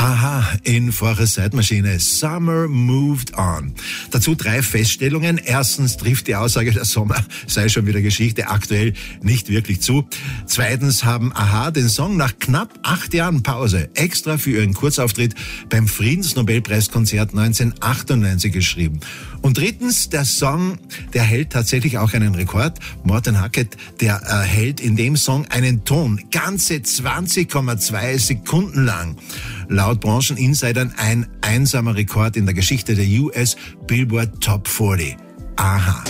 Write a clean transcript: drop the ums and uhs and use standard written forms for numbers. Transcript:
Aha, in Vorher Zeitmaschine. Summer moved on. Dazu 3 Feststellungen. Erstens trifft die Aussage, der Sommer sei schon wieder Geschichte, aktuell nicht wirklich zu. Zweitens haben Aha den Song nach knapp 8 Jahren Pause extra für ihren Kurzauftritt beim Friedensnobelpreiskonzert 1998 geschrieben. Und drittens, der Song, der hält tatsächlich auch einen Rekord. Morten Hackett, der hält in dem Song einen Ton ganze 20,2 Sekunden lang. Laut Brancheninsidern ein einsamer Rekord in der Geschichte der US Billboard Top 40. Aha.